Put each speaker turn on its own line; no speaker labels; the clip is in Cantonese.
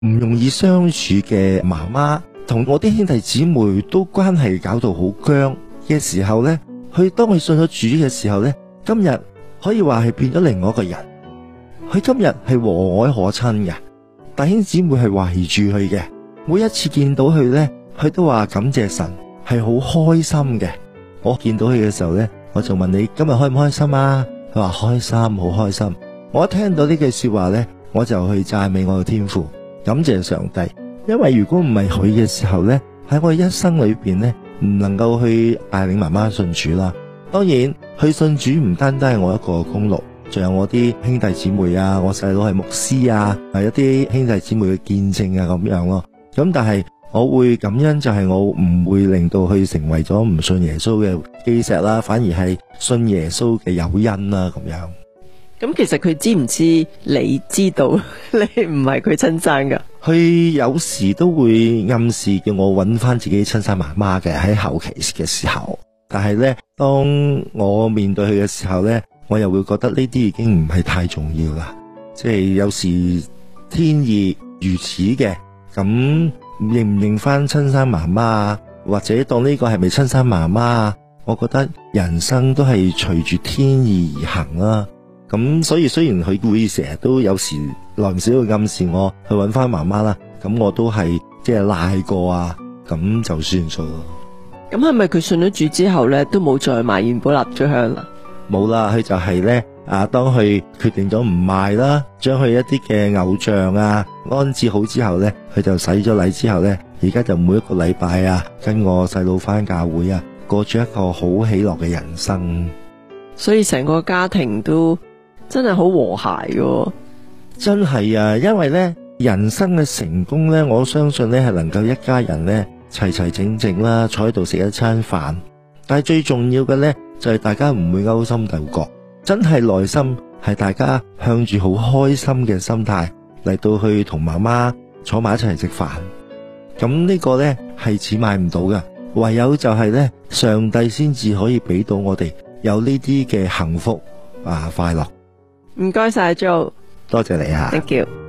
唔容易相處嘅媽媽，同我啲兄弟姊妹都關係搞到好僵嘅時候呢，當佢信咗主嘅時候呢，今日可以話係變咗另外一個人。佢今日係和藹可親嘅，弟兄姊妹係懷住佢嘅，每一次見到佢呢，佢都話感謝神，係好開心嘅。我見到佢嘅時候呢，我就問你今日開唔開心啊？佢話開心，好開心。我一聽到呢句說話呢，我就去讚美我嘅天父，感謝上帝。因為如果唔係佢嘅時候呢，喺我一生裏邊呢，唔能夠去帶領媽媽信主啦。當然，去信主唔單單係我一個功勞，仲有我啲兄弟姊妹啊，我細佬係牧師啊，係一啲兄弟姊妹嘅見證啊咁樣咯。咁但係我會感恩，就係我唔會令到佢成為咗唔信耶穌嘅基石啦，反而係信耶穌嘅誘因啦咁樣。
咁其實佢知唔知你知道你唔係佢親生噶？
佢有時都會暗示叫我揾翻自己親生媽媽嘅，喺後期嘅時候。但係呢，當我面對佢嘅時候呢，我又會覺得呢啲已經唔係太重要啦。即係有時天意如此嘅，咁認唔認翻親生媽媽啊，或者當呢個係咪親生媽媽啊？我覺得人生都係隨住天意而行啦。咁所以雖然佢會成日都有時耐唔少會暗示我去揾翻媽媽啦，咁我都係即係賴過啊，咁就算數咯。
咁係咪佢信咗主之後呢，都冇再賣元寶蠟燭香啦？
冇啦，佢就係呢，當佢決定咗唔賣啦，將佢一啲嘅偶像啊安置好之後呢，佢就洗咗禮之後呢，而家就每一個禮拜啊，跟我細佬翻教會啊，過住一個好喜樂嘅人生。
所以成個家庭都真係好和諧嘅。
真係啊，因為呢，人生嘅成功呢，我相信呢係能夠一家人呢齊齊整整啦，坐喺度食一餐飯。但係最重要嘅呢，就係大家唔會勾心鬥角，真係內心係大家向住好開心嘅心態嚟到去同媽媽坐埋一齊食飯。咁呢個呢係錢買唔到嘅，唯有就係呢，上帝先至可以俾到我哋有呢啲嘅幸福快樂。
唔該晒 Joe，
多謝你啊。
Thank you。